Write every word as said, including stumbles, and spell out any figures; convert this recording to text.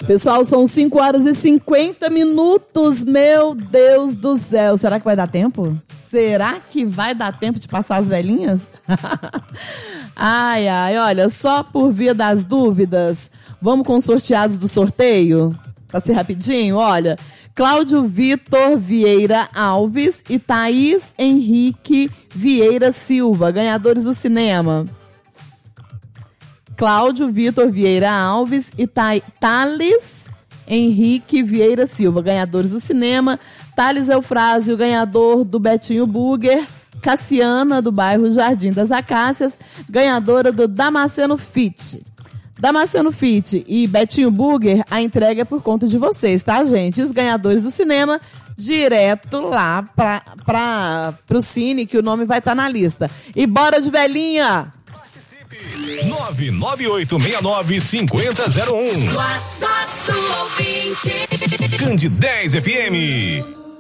Pessoal, são cinco horas e cinquenta minutos. Meu Deus do céu. Será que vai dar tempo? Será que vai dar tempo de passar as velhinhas? Ai, ai, olha, só por via das dúvidas, vamos com os sorteados do sorteio? Pra ser rapidinho, olha. Cláudio Vitor Vieira Alves e Thaís Henrique Vieira Silva, ganhadores do cinema. Cláudio Vitor Vieira Alves e Tha- Thales Henrique Vieira Silva, ganhadores do cinema. Thales Eufrásio, ganhador do Betinho Burger. Cassiana, do bairro Jardim das Acácias, ganhadora do Damasceno Fit. Damasceno Fit e Betinho Burger, a entrega é por conta de vocês, tá, gente? E os ganhadores do cinema, direto lá pra, pra, pro Cine, que o nome vai estar tá na lista. E bora de velhinha! nove nove oito seis nove cinco zero zero um. WhatsApp do ouvinte. Candidez F M.